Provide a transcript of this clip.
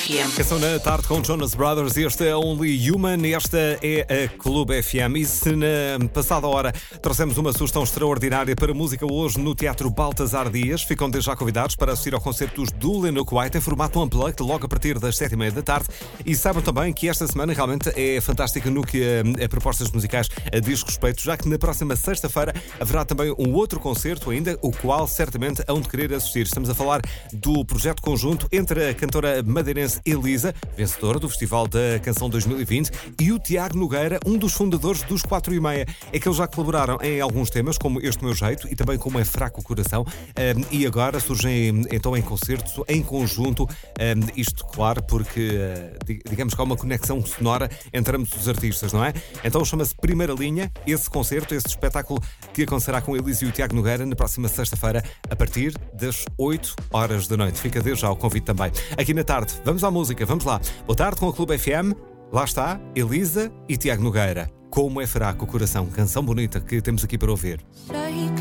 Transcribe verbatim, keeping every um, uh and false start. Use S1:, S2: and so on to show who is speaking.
S1: F M.
S2: Canção na tarde com Jonas Brothers. Este é Only Human, esta é a Clube F M. E se na passada hora trouxemos uma sugestão extraordinária para música hoje no Teatro Baltasar Dias, ficam desde já convidados para assistir ao concerto dos do Lennox White em formato unplugged, logo a partir das sete e meia da tarde. E saibam também que esta semana realmente é fantástica no que a, a propostas musicais a diz respeito, já que na próxima sexta-feira haverá também um outro concerto ainda, o qual certamente hão de querer assistir. Estamos a falar do projeto conjunto entre a cantora madeirense Elisa, vencedora do Festival da Canção dois mil e vinte, e o Tiago Nogueira, um dos fundadores dos quatro e meia. É que eles já colaboraram em alguns temas, como Este Meu Jeito e também Como É Fraco o Coração, um, e agora surgem então em concertos, em conjunto, um, isto claro porque uh, digamos que há uma conexão sonora entre ambos os artistas, não é? Então chama-se Primeira Linha, esse concerto, esse espetáculo que acontecerá com Elisa e o Tiago Nogueira na próxima sexta-feira, a partir das oito horas da noite. Fica desde já o convite também. Aqui na tarde, vamos à música, vamos lá. Boa tarde com a Clube F M. Lá está, Elisa e Tiago Nogueira. Como é fraco o coração, canção bonita que temos aqui para ouvir.
S3: Sei